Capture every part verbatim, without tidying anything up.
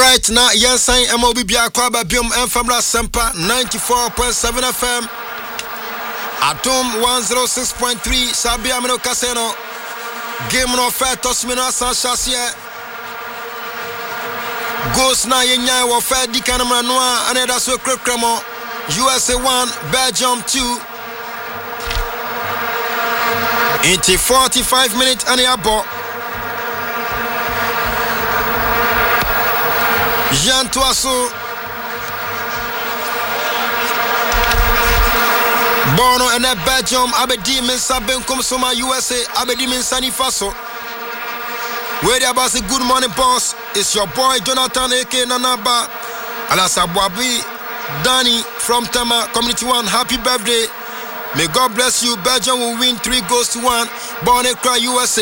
Alright, now Yansan M O B Biakwaba Bium and Famra Sempa ninety-four point seven F M. Atom one oh six point three Sabia Mino Casino. Game no fair Tosmina San Chassier. Ghost na Yenya wa fair di Canama Noir and that's so cremo. U S A one, Belgium two. Into forty-five minutes and a ball. Jean Toasso. Bono and a Belgium, Abedi Mensa Benkom Soma U S A, Abedi Mensani Faso. Where there was a good morning, boss. It's your boy Jonathan A K Nanaba. Alasa Bwabi, Danny from Tama, Community One. Happy birthday. May God bless you. Belgium will win three goals to one. Born and cry U S A.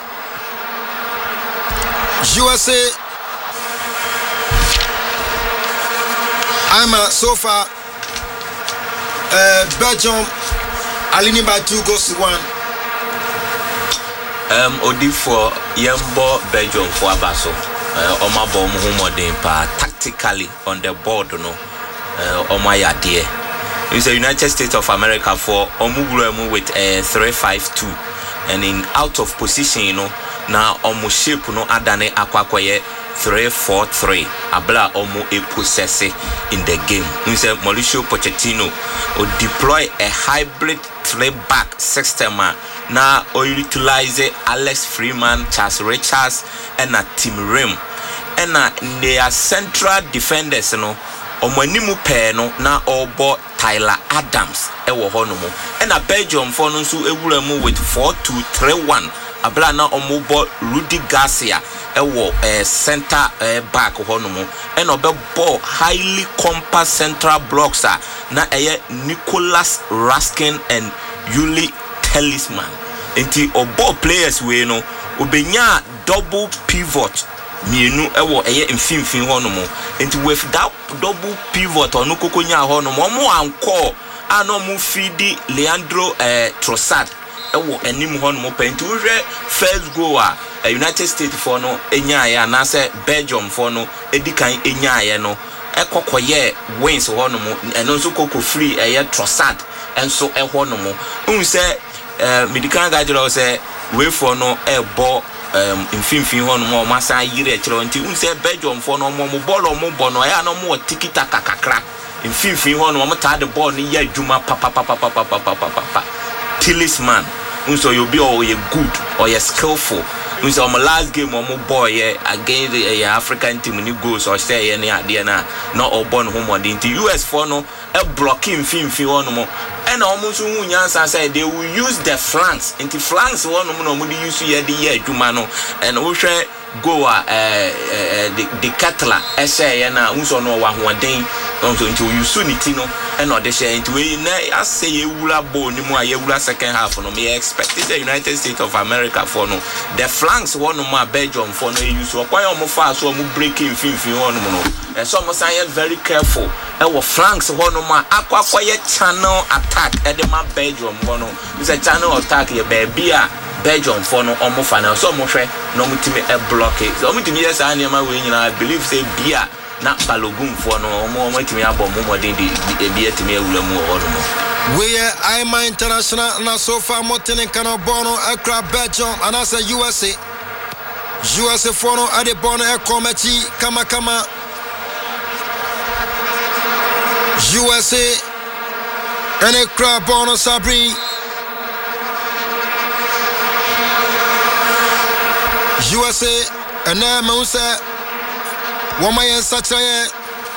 U S A. I'm a so far. Uh, Belgium are leading by two goals to one. Um, Odi for Yembo Belgium for Abaso. Uh, Oma Bom Humodimpa tactically on the board, no. Uh, Oma Yadie. It's the United States of America for Omuguremu with a uh, three five two, and in out of position, you know. Now Omu shape no Adane Aquaquaye three four three. Abla Omu e possesse in the game. We say Mauricio Pochettino will deploy a hybrid three back system. Now or utilize Alex Freeman, Charles Richards, and a Tim Rim. And uh, they are central defenders, you know. Omanimu Peno na Obo Tyler Adams ewo honomo. And a Belgium for no so ewuremu with four two three one. Abla na omobo Rudy Garcia ewo uh, center uh, back honomo. And obe ball highly compact central blocks uh, na eye Nicholas Raskin and Yuli Talisman. Enti obo players we no obenya double pivot. Mienu ewo eye mfimfin honomo. Enti with that double pivot ono kokonya honomo mo anko ano mu fidi Leandro eh, Trossard ewo enim honomo penti uhwe first goal a United States for no enya ya na se Belgium for no edikan enya ya no ekokoye wins honomo eno nso koko free eye Trossard enso e honomo unse eh medikan gajiro se we for no e bo um infimfin hono mo masa yire kire nti unse Belgium for no mo ball mo bono ya no mo tikita kakakra infimfin hono mo ta the ball ni ya adwuma papa papa papa papa papa Talisman unso you be or you good or you skillful unse on my last game mo boy yeah against the uh, African team ni goals or say any ade na no obon homo de nti U S for no e blocking infimfin hono mo and almost nyansa say they will use the flanks into flanks one no mo dey use here the year adwuma no and wo hwe go a the the Catla say na unso no wa hoden unso into use unity no and no dey share into we na say ewura ball ni mu a ewura second half no me expected the United States of America for no the flanks one no ma Belgium for no use okwan o mo fa so mo breaking finfin one no and so mo say very careful e wo flanks one no ma akwakoye channel attack e de ma Belgium one no is a channel attack ye baby a Belgium for no omo fa na so mo hwe no mo timi e block it so mo timi yes an ma we nyina I believe say bia na Balogun for no omo mo timi abom mo den di e bia timi awura mu o no we are I M A International na so far Martin Cano Bono Accra Belgium and as a U S A U S A for no ade Bono e committee kama kama U S A and a crab Bono Sabri U S A and now Moussa Wamayan Sachaye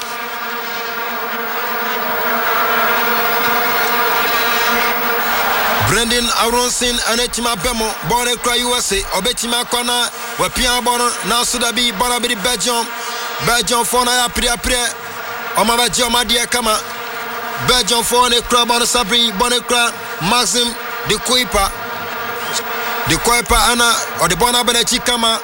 Brendan Aronson and Etima Bemo Born Cry U S A Obetima Kona Wapia Bono now Sudabi Bonabi Belgium Belgium for na Pria Pria Omaba Joma Dia Kama Belgium for a crab on Sabri Bonecra Maxim de Kuipa de Kuipa Anna or the Bonabenechi Kama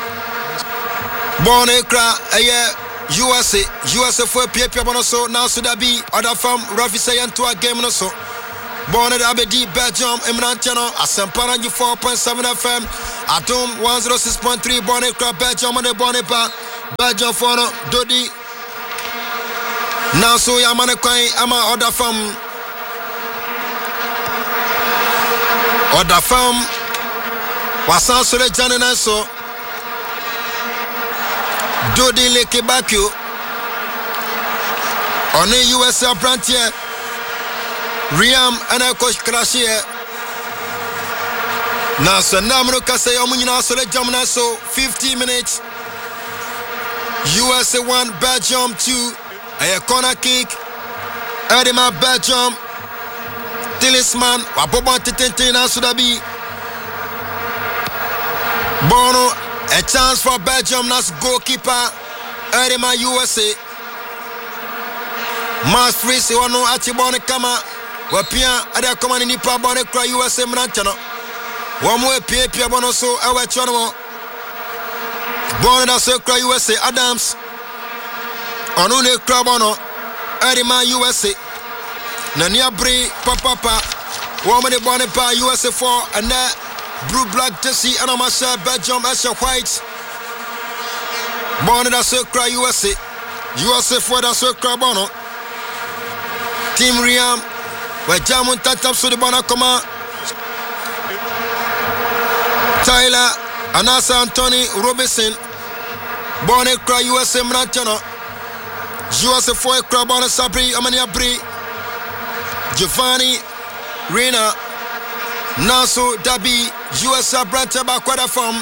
Bonecra a U S A U S A for Pia Bonoso now Sudabi other farm Rafi Sayan to a game no so Born at Abedi Belgium Emrantiano Asampara four point seven F M Atom one oh six point three Bonecra Belgium on the Bonepa Belgium for no Dodi. Now so Yamane Kwai ama order from order from Wasan Sole Janina so Dodi Leke Bakio on the U S A Brantier Riam and a coach Krashie. Now so Namro Kase Omunina Sole Jamina so fifty minutes. U S A one, Belgium two. A corner kick. Edema Belgium. Tillisman. Wabobo Titintina Sudabi. Bono. A chance for Belgium. Nas goalkeeper. Edema U S A. Mas Frisi wano Achibone Kama. Wapia. Ada Komani Nipa Bone Kra U S A Mranchano. Wamwe Pia Pia Bono so. Ewe Chono. Bono da so Kra U S A. Adams. Onune Krabono, Edima U S A, Nania Bri, Papa, Woman Bonipa U S A four, and that Blue Black Jesse, and Amasha, Belgium, Asha White, Bonda Sokra U S A, U S A four, da Sokra Bono, Team Riam, where Jamun Tatam so the Bonacoma, Tyler, Anasa Anthony Robinson, Bonacra U S A Mranchano. U S A four Krabana Sabri Amania Bri Giovanni Rena Naso Dabi U S A Branta Bakwada from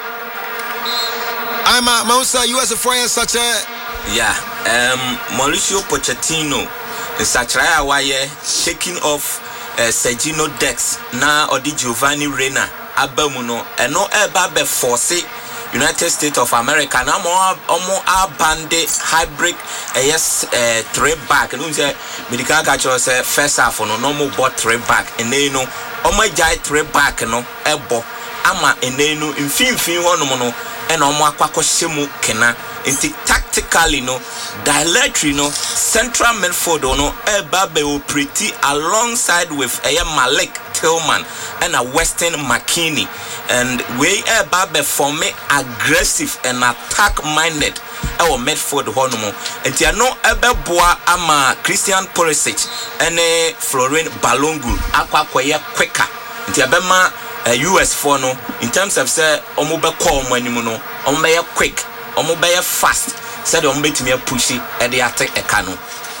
I'm a Mausa U S A four and such a yeah um Mauricio Pochettino in Sacraya Waye taking off uh, Sergino Dex na Odi Giovanni Rena Abamuno and no eba be force United States of America na mo omo abande hybrid yes uh, three back no say medical catcher say first half no no mo bought three back and then no omo jai three back no ebo ama enenu mfimfin hono no and omo akwakohyemu kena inti tactically no dialectry no central midfield no eba be operate alongside with a Malik Tillman and a Weston McKinney and we eba be form aggressive and attack minded our midfield hono inti ano ebe boa ama Christian Pulisic and Florent Balongu akwakoye quicker inti abema Uh, U S four no in terms of say omo be call mo animu no omo be quick omo be fast said omo betimi push e dey attack e ka no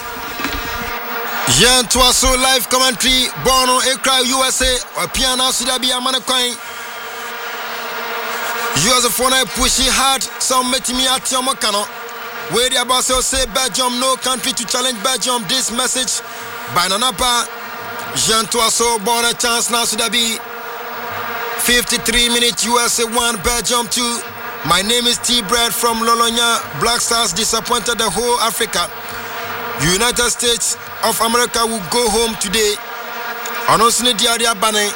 Yen Twaso live commentary Bono Ekra U S A or Piana Sudabi Amana Coin U S A four na pushing hard some betimi atiamo kano where the boss say Belgium no country to challenge Belgium this message by Nanapa Yen Twaso Bono chance na Sudabi fifty-three minutes U S A one, Belgium two. My name is T. Brad from Lolonia. Black Stars disappointed the whole Africa. United States of America will go home today. Announcing Diaria Bane.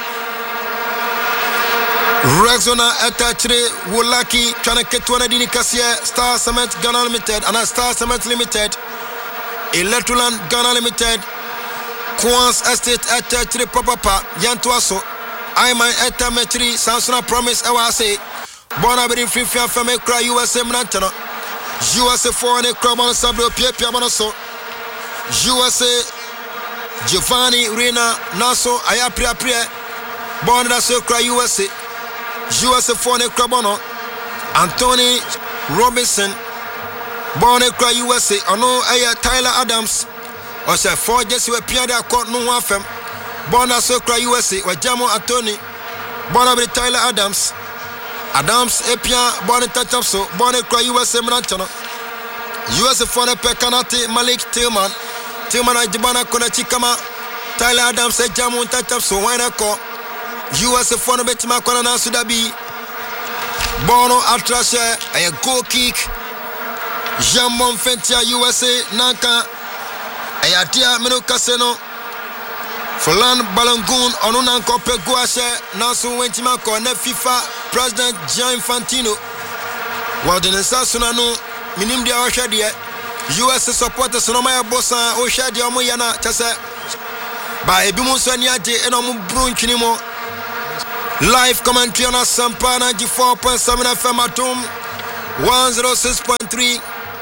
Rexona Etachre Wolaki Chanaketwana Dini Cassia Star Cement Ghana Limited and Star Cement Limited. Electroland Ghana Limited. Kwans Estate Etachre Papa Yantuaso. I my etametri Samsona promise I was say Bona be free free from me cry U S A Mnantano U S A four ne Krabana Sabro Pia Piamanoso U S A Giovanni Rena Naso Aya Pria Pria Bona so cry U S A U S A four ne Krabano Anthony Robinson Bona cry U S A Ono Aya Tyler Adams or say four just we Pia da court no one fem Bona Sokra U S A, Wajamo Anthony, Bona with Tyler Adams, Adams, Epia, Bona Tatapso, Bona Kra U S A Mranchano, U S A Fone Pekanati, Malik Tillman, Tillman Ajibana Konachikama, Tyler Adams, Jamo Tatapso, Wanako, U S A Fone Betima Konana Sudabi, Bono Atrashe, a goal kick, Jamon Fentia U S A, Nanka, Ayatia Mino Caseno. Fulan Balangoon Onunan Kope Guashe Nasu Wentimako ne FIFA President Gian Infantino while the Nesassunano Minim dia Oshadia U S A supporters Sonomaya Bossa Oshadia Moyana Tase by Ebimusaniaje and Omu Brun Kinimo live commentary on Sampana G four point seven F M at home one oh six point three.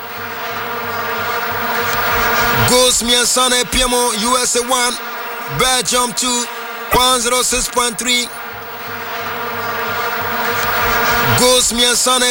Goals mmiɛnsa na apia mu. U S A one, Belgium two, one oh six point three. Goals mmiɛnsa na